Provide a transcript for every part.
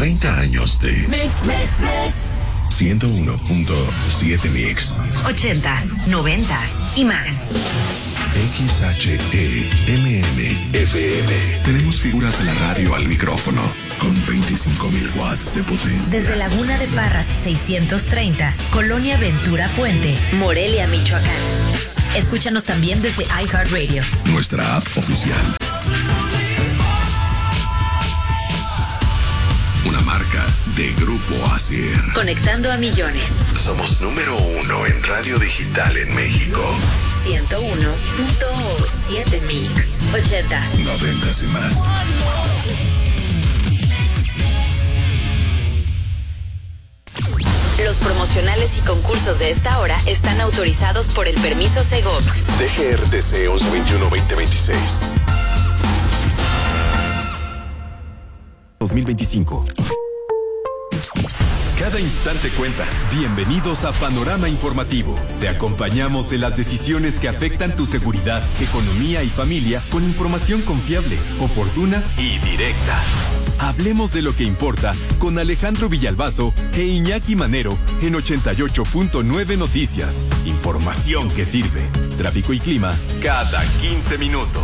30 años de Mix, Mix, Mix. 101.7 Mix. 80s, 90s y más. XHEMM FM. Tenemos figuras de la radio al micrófono con 25,000 watts de potencia. Desde Laguna de Parras 630, Colonia Ventura Puente, Morelia, Michoacán. Escúchanos también desde iHeartRadio. Nuestra app oficial. Una marca de Grupo Asier. Conectando a millones. Somos número 1 en radio digital en México. 101.7 Mix. 80s, 90s y más. Los promocionales y concursos de esta hora están autorizados por el permiso Segov. DGRTC 1121-2026. 2025. Cada instante cuenta. Bienvenidos a Panorama Informativo. Te acompañamos en las decisiones que afectan tu seguridad, economía y familia con información confiable, oportuna y directa. Hablemos de lo que importa con Alejandro Villalbazo e Iñaki Manero en 88.9 Noticias. Información que sirve. Tráfico y clima cada 15 minutos.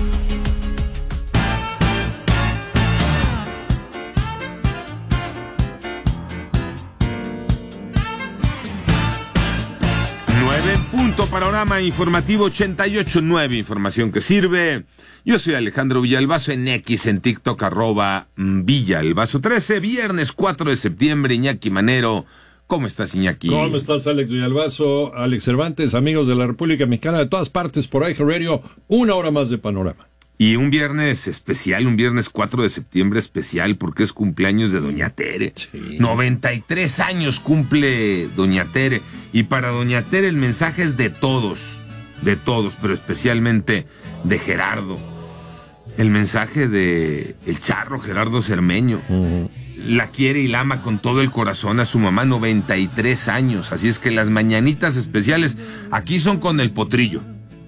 Panorama Informativo 88.9, información que sirve. Yo soy Alejandro Villalbazo en X, en TikTok, @Villalbazo13, viernes 4 de septiembre, Iñaki Manero. ¿Cómo estás, Iñaki? ¿Cómo estás, Alex Villalbazo, Alex Cervantes, amigos de la República Mexicana, de todas partes, por iHeartRadio, una hora más de Panorama? Y un viernes especial, un viernes 4 de septiembre especial, porque es cumpleaños de Doña Tere. Sí. 93 años cumple Doña Tere. Y para Doña Tere el mensaje es de todos, pero especialmente de Gerardo. El mensaje de el charro Gerardo Cermeño. Uh-huh. La quiere y la ama con todo el corazón a su mamá, 93 años. Así es que las mañanitas especiales aquí son con el potrillo.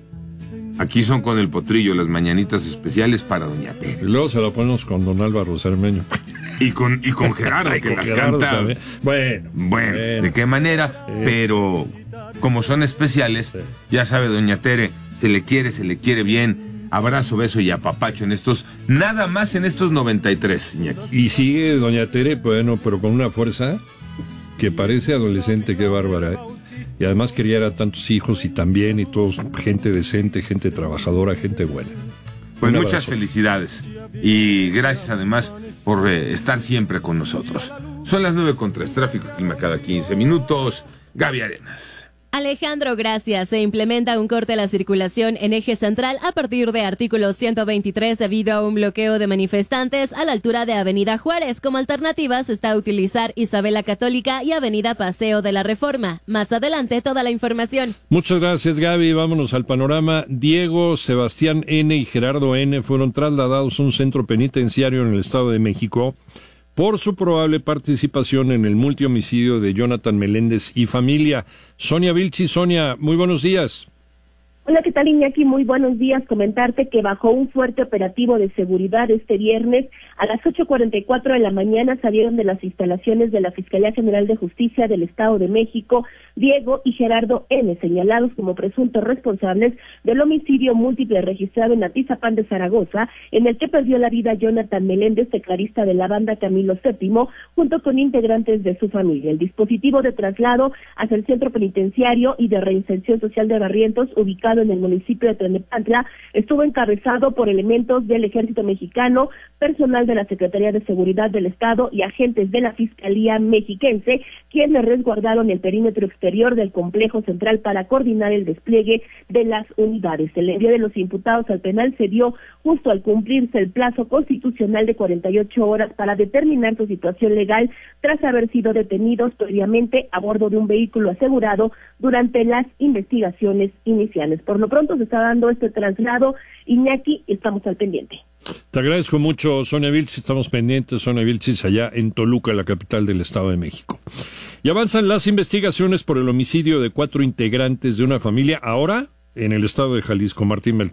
Aquí son con el potrillo las mañanitas especiales para Doña Tere. Y luego se la ponemos con don Álvaro Cermeño. Y con Gerardo, que con las Gerardo canta. También. Bueno, ¿de qué manera? Pero como son especiales, ya sabe Doña Tere, se le quiere bien. Abrazo, beso y apapacho nada más en estos 93, Iñaki. Y sigue Doña Tere, bueno, pero con una fuerza que parece adolescente, qué bárbara, ¿eh? Y además criar a tantos hijos y también, y todos, gente decente, gente trabajadora, gente buena. Pues muchas felicidades. Y gracias además por estar siempre con nosotros. Son las 9:03, tráfico y clima cada 15 minutos. Gaby Arenas. Alejandro, gracias. Se implementa un corte a la circulación en eje central a partir de artículo 123 debido a un bloqueo de manifestantes a la altura de Avenida Juárez. Como alternativas está a utilizar Isabela Católica y Avenida Paseo de la Reforma. Más adelante toda la información. Muchas gracias, Gaby. Vámonos al panorama. Diego, Sebastián N. y Gerardo N. fueron trasladados a un centro penitenciario en el Estado de México por su probable participación en el multihomicidio de Jonathan Meléndez y familia. Sonia Vilchi. Sonia, muy buenos días. Hola, ¿qué tal, Iñaki? Muy buenos días. Comentarte que bajo un fuerte operativo de seguridad este viernes a las 8:44 de la mañana salieron de las instalaciones de la Fiscalía General de Justicia del Estado de México Diego y Gerardo N., señalados como presuntos responsables del homicidio múltiple registrado en Atizapán de Zaragoza, en el que perdió la vida Jonathan Meléndez, tecladista de la banda Camilo VII, junto con integrantes de su familia. El dispositivo de traslado hacia el centro penitenciario y de reinserción social de Barrientos, ubicado en el municipio de Tlalnepantla, estuvo encabezado por elementos del Ejército Mexicano, personal de la Secretaría de Seguridad del Estado y agentes de la Fiscalía Mexiquense, quienes resguardaron el perímetro exterior del complejo central para coordinar el despliegue de las unidades. El envío de los imputados al penal se dio justo al cumplirse el plazo constitucional de 48 horas para determinar su situación legal tras haber sido detenidos previamente a bordo de un vehículo asegurado durante las investigaciones iniciales. Por lo pronto se está dando este traslado, Iñaki, estamos al pendiente. Te agradezco mucho, Sonia Vilchis. Estamos pendientes, Sonia Vilchis, allá en Toluca, la capital del Estado de México. Y avanzan las investigaciones por el homicidio de 4 integrantes de una familia, ahora en el estado de Jalisco. Martín Beltrán.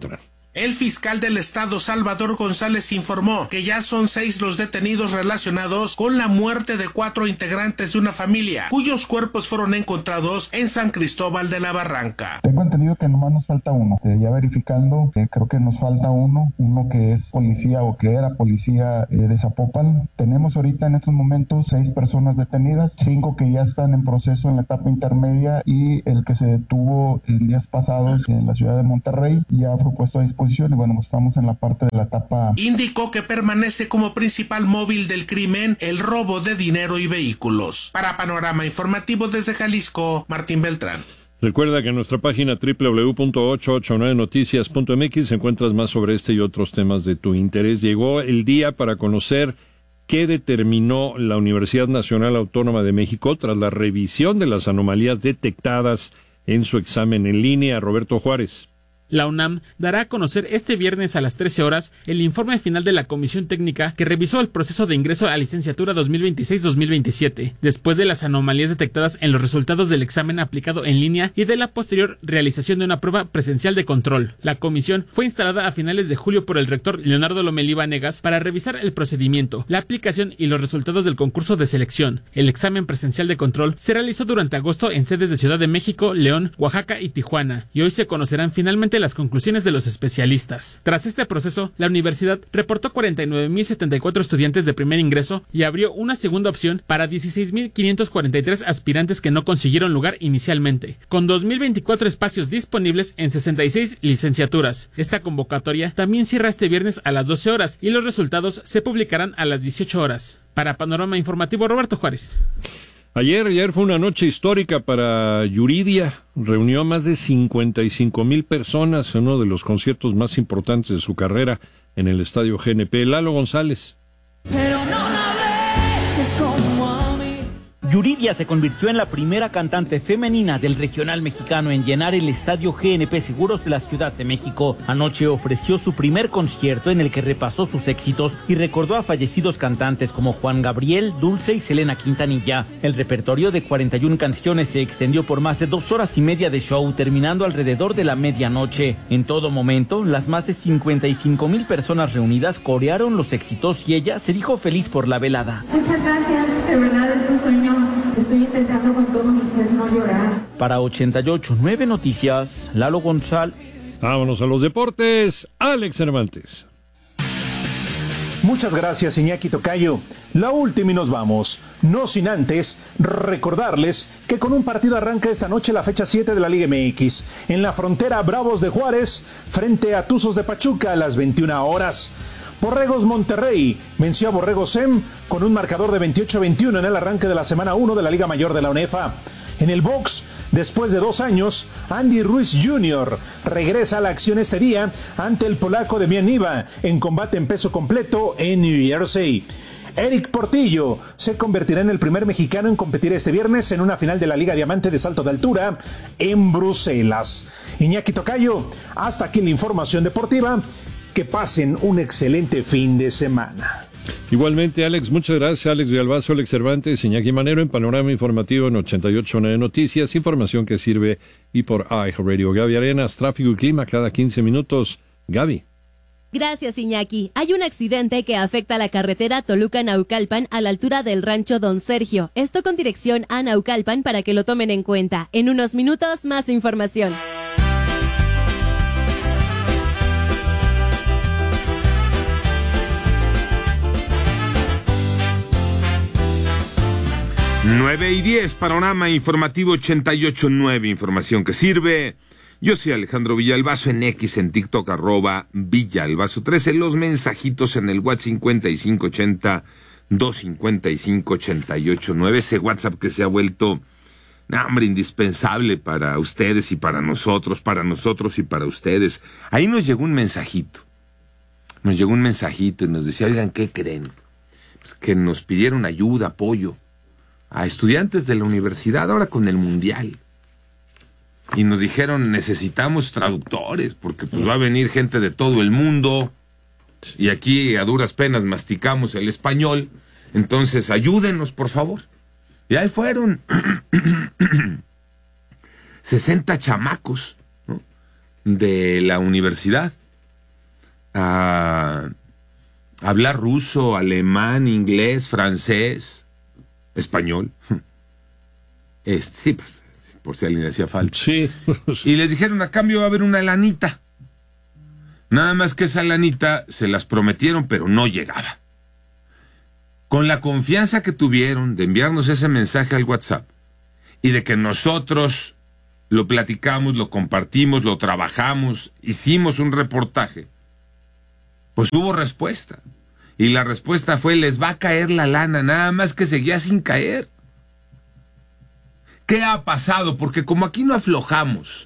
El fiscal del estado, Salvador González, informó que ya son 6 los detenidos relacionados con la muerte de 4 integrantes de una familia, cuyos cuerpos fueron encontrados en San Cristóbal de la Barranca. Tengo entendido que nomás nos falta uno. Ya verificando, creo que nos falta uno que es policía o que era policía de Zapopan. Tenemos ahorita en estos momentos 6 personas detenidas, 5 que ya están en proceso en la etapa intermedia y el que se detuvo en días pasados en la ciudad de Monterrey ya fue puesto a disposición y bueno, estamos en la parte de la etapa. Indicó que permanece como principal móvil del crimen el robo de dinero y vehículos. Para Panorama Informativo desde Jalisco, Martín Beltrán. Recuerda que en nuestra página www.889noticias.mx encuentras más sobre este y otros temas de tu interés. Llegó el día para conocer qué determinó la Universidad Nacional Autónoma de México tras la revisión de las anomalías detectadas en su examen en línea. Roberto Juárez. La UNAM dará a conocer este viernes a las 13 horas el informe final de la Comisión Técnica que revisó el proceso de ingreso a licenciatura 2026-2027, después de las anomalías detectadas en los resultados del examen aplicado en línea y de la posterior realización de una prueba presencial de control. La comisión fue instalada a finales de julio por el rector Leonardo Lomelí Vanegas para revisar el procedimiento, la aplicación y los resultados del concurso de selección. El examen presencial de control se realizó durante agosto en sedes de Ciudad de México, León, Oaxaca y Tijuana, y hoy se conocerán finalmente las conclusiones de los especialistas. Tras este proceso, la universidad reportó 49.074 estudiantes de primer ingreso y abrió una segunda opción para 16.543 aspirantes que no consiguieron lugar inicialmente, con 2.024 espacios disponibles en 66 licenciaturas. Esta convocatoria también cierra este viernes a las 12 horas y los resultados se publicarán a las 18 horas. Para Panorama Informativo, Roberto Juárez. Ayer fue una noche histórica para Yuridia. Reunió a más de 55,000 personas en uno de los conciertos más importantes de su carrera en el Estadio GNP. Lalo González. Pero no la beses como a mí. Yuridia se convirtió en la primera cantante femenina del regional mexicano en llenar el Estadio GNP Seguros de la Ciudad de México. Anoche ofreció su primer concierto en el que repasó sus éxitos y recordó a fallecidos cantantes como Juan Gabriel, Dulce y Selena Quintanilla. El repertorio de 41 canciones se extendió por más de 2 horas y media de show, terminando alrededor de la medianoche. En todo momento, las más de 55,000 personas reunidas corearon los éxitos y ella se dijo feliz por la velada. Muchas gracias, de verdad es un sueño. Estoy intentando con todo mi ser no llorar. Para 88.9 Noticias, Lalo González. Vámonos a los deportes. Alex Cervantes. Muchas gracias, Iñaki Tocayo. La última y nos vamos. No sin antes recordarles que con un partido arranca esta noche la fecha 7 de la Liga MX. En la frontera, Bravos de Juárez frente a Tuzos de Pachuca a las 21 horas. Borregos Monterrey venció a Borregos SEM con un marcador de 28-21 en el arranque de la semana 1 de la Liga Mayor de la UNEFA. En el box, después de 2 años, Andy Ruiz Jr. regresa a la acción este día ante el polaco Demian Niva en combate en peso completo en New Jersey. Eric Portillo se convertirá en el primer mexicano en competir este viernes en una final de la Liga Diamante de Salto de Altura en Bruselas. Iñaki Tocayo, hasta aquí la información deportiva. Que pasen un excelente fin de semana. Igualmente, Alex, muchas gracias. Alex Villalbazo, Alex Cervantes, Iñaki Manero en Panorama Informativo en 88.9 Noticias, información que sirve y por iHeartRadio. Gaby Arenas, tráfico y clima cada 15 minutos. Gaby. Gracias, Iñaki. Hay un accidente que afecta a la carretera Toluca-Naucalpan a la altura del rancho Don Sergio. Esto con dirección a Naucalpan para que lo tomen en cuenta. En unos minutos, más información. Nueve y 10, Panorama Informativo 88.9, información que sirve. Yo soy Alejandro Villalbazo en X, en TikTok, @Villalbazo13, los mensajitos en el WhatsApp 5580-255-889, ese WhatsApp que se ha vuelto, indispensable para ustedes y para nosotros y para ustedes. Ahí nos llegó un mensajito y nos decía, oigan, ¿qué creen? Pues que nos pidieron ayuda, apoyo a estudiantes de la universidad ahora con el mundial. Y nos dijeron, necesitamos traductores, porque pues va a venir gente de todo el mundo, y aquí a duras penas masticamos el español, entonces ayúdenos, por favor. Y ahí fueron 60 chamacos, ¿no?, de la universidad, a hablar ruso, alemán, inglés, francés, español. Sí, pues, por si a alguien le hacía falta. Sí. Y les dijeron, a cambio va a haber una lanita. Nada más que esa lanita se las prometieron, pero no llegaba. Con la confianza que tuvieron de enviarnos ese mensaje al WhatsApp y de que nosotros lo platicamos, lo compartimos, lo trabajamos, hicimos un reportaje, pues hubo respuesta. Y la respuesta fue, les va a caer la lana, nada más que seguía sin caer. ¿Qué ha pasado? Porque como aquí no aflojamos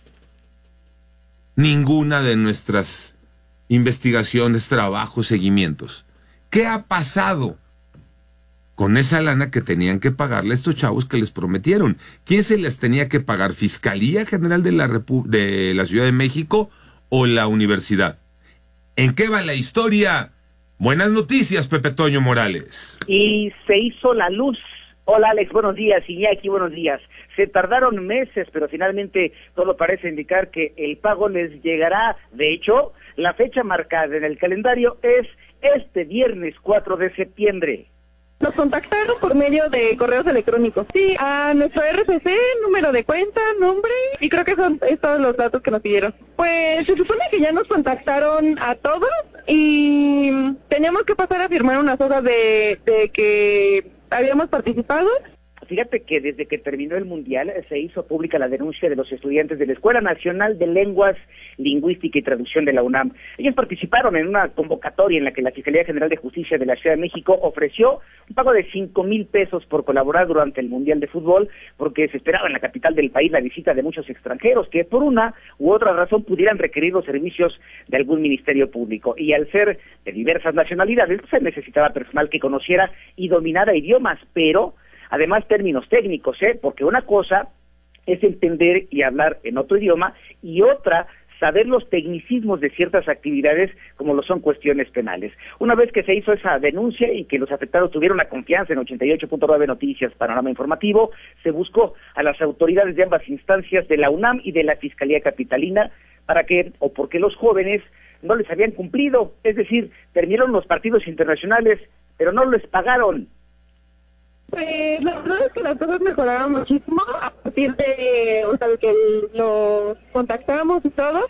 ninguna de nuestras investigaciones, trabajos, seguimientos, ¿qué ha pasado con esa lana que tenían que pagarle a estos chavos que les prometieron? ¿Quién se les tenía que pagar? ¿Fiscalía General de la Ciudad de México o la universidad? ¿En qué va la historia? Buenas noticias, Pepe Toño Morales. Y se hizo la luz. Hola, Alex, buenos días. Iñaki, buenos días. Se tardaron meses, pero finalmente todo parece indicar que el pago les llegará. De hecho, la fecha marcada en el calendario es este viernes 4 de septiembre. Nos contactaron por medio de correos electrónicos. Sí, a nuestro RFC, número de cuenta, nombre, y creo que son todos los datos que nos pidieron. Pues se supone que ya nos contactaron a todos y teníamos que pasar a firmar unas hojas de que habíamos participado. Fíjate que desde que terminó el Mundial se hizo pública la denuncia de los estudiantes de la Escuela Nacional de Lenguas, Lingüística y Traducción de la UNAM. Ellos participaron en una convocatoria en la que la Fiscalía General de Justicia de la Ciudad de México ofreció un pago de 5,000 pesos por colaborar durante el Mundial de Fútbol, porque se esperaba en la capital del país la visita de muchos extranjeros que por una u otra razón pudieran requerir los servicios de algún ministerio público. Y al ser de diversas nacionalidades, se necesitaba personal que conociera y dominara idiomas, pero además términos técnicos, porque una cosa es entender y hablar en otro idioma y otra saber los tecnicismos de ciertas actividades como lo son cuestiones penales. Una vez que se hizo esa denuncia y que los afectados tuvieron la confianza en 88.9 Noticias, Panorama Informativo, se buscó a las autoridades de ambas instancias de la UNAM y de la Fiscalía Capitalina para que, o porque los jóvenes no les habían cumplido, es decir, terminaron los partidos internacionales, pero no les pagaron. Pues la verdad es que las cosas mejoraron muchísimo a partir de, que los contactamos y todo.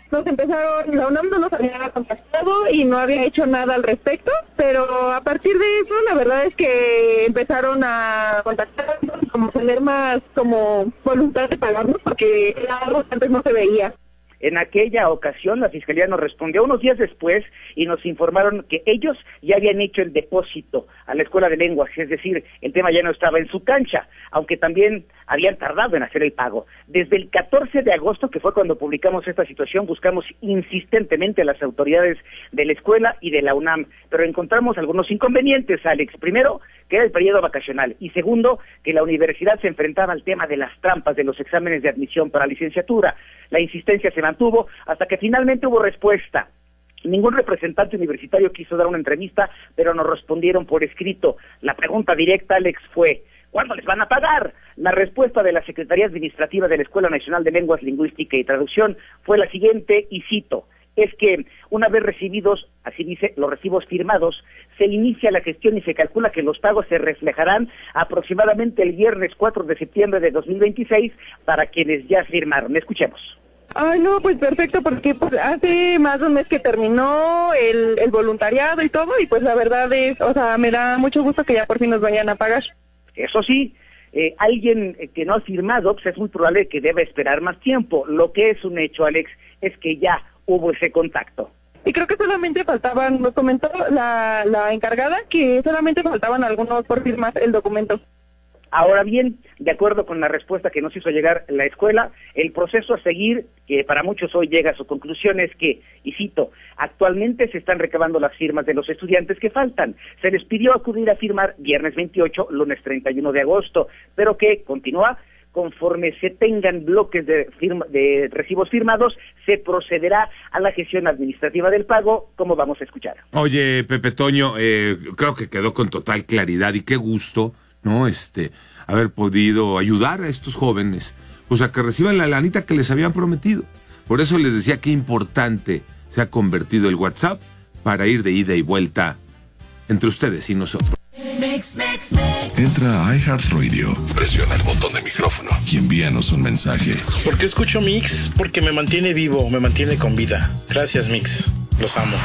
La UNAM no nos había contactado y no había hecho nada al respecto, pero a partir de eso la verdad es que empezaron a contactarnos y como tener más como voluntad de pagarnos porque era algo que antes no se veía. En aquella ocasión la Fiscalía nos respondió unos días después y nos informaron que ellos ya habían hecho el depósito a la Escuela de Lenguas, es decir, el tema ya no estaba en su cancha, aunque también habían tardado en hacer el pago. Desde el 14 de agosto, que fue cuando publicamos esta situación, buscamos insistentemente a las autoridades de la escuela y de la UNAM, pero encontramos algunos inconvenientes, Alex. Primero, que era el periodo vacacional, y segundo, que la universidad se enfrentaba al tema de las trampas de los exámenes de admisión para licenciatura. La insistencia se mantuvo hasta que finalmente hubo respuesta. Ningún representante universitario quiso dar una entrevista, pero nos respondieron por escrito. La pregunta directa, Alex, fue: ¿cuándo les van a pagar? La respuesta de la Secretaría Administrativa de la Escuela Nacional de Lenguas, Lingüística y Traducción fue la siguiente, y cito: es que una vez recibidos, así dice, los recibos firmados, se inicia la gestión y se calcula que los pagos se reflejarán aproximadamente el viernes 4 de septiembre de 2026 para quienes ya firmaron. Escuchemos. Ay, no, pues perfecto, porque pues, hace más de un mes que terminó el voluntariado y todo, y pues la verdad es, me da mucho gusto que ya por fin nos vayan a pagar. Eso sí, alguien que no ha firmado, pues es muy probable que deba esperar más tiempo. Lo que es un hecho, Alex, es que ya hubo ese contacto. Y creo que solamente faltaban, nos comentó la encargada, que solamente faltaban algunos por firmar el documento. Ahora bien, de acuerdo con la respuesta que nos hizo llegar la escuela, el proceso a seguir, que para muchos hoy llega a su conclusión, es que, y cito, actualmente se están recabando las firmas de los estudiantes que faltan. Se les pidió acudir a firmar viernes 28, lunes 31 de agosto, pero que, continúa, conforme se tengan bloques de recibos firmados, se procederá a la gestión administrativa del pago, como vamos a escuchar. Oye, Pepe Toño, creo que quedó con total claridad y qué gusto, ¿no? Haber podido ayudar a estos jóvenes, pues a que reciban la lanita que les habían prometido. Por eso les decía qué importante se ha convertido el WhatsApp para ir de ida y vuelta entre ustedes y nosotros. Entra a iHeartRadio, presiona el botón de micrófono y envíanos un mensaje. ¿Por qué escucho Mix? Porque me mantiene vivo, me mantiene con vida. Gracias, Mix. Los amo.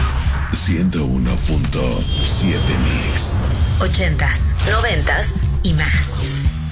101.7 Mix. 80s, 90s y más.